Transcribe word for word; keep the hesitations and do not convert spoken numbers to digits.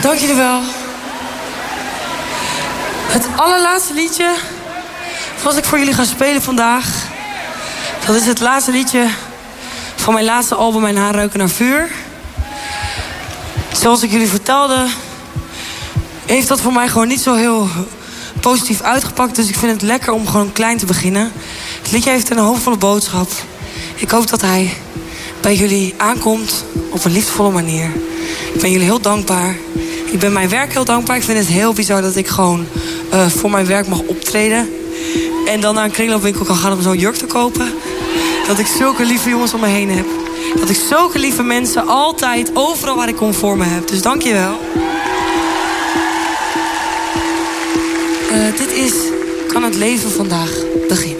Dank jullie wel. Het allerlaatste liedje wat ik voor jullie ga spelen vandaag, dat is het laatste liedje van mijn laatste album, Mijn haar ruiken naar vuur. Zoals ik jullie vertelde, heeft dat voor mij gewoon niet zo heel positief uitgepakt. Dus ik vind het lekker om gewoon klein te beginnen. Het liedje heeft een hoopvolle boodschap. Ik hoop dat hij bij jullie aankomt op een liefdevolle manier. Ik ben jullie heel dankbaar. Ik ben mijn werk heel dankbaar. Ik vind het heel bizar dat ik gewoon uh, voor mijn werk mag optreden. En dan naar een kringloopwinkel kan gaan om zo'n jurk te kopen. Dat ik zulke lieve jongens om me heen heb. Dat ik zulke lieve mensen altijd, overal waar ik kom, voor me heb. Dus dank je wel. Uh, dit is Kan het leven vandaag beginnen.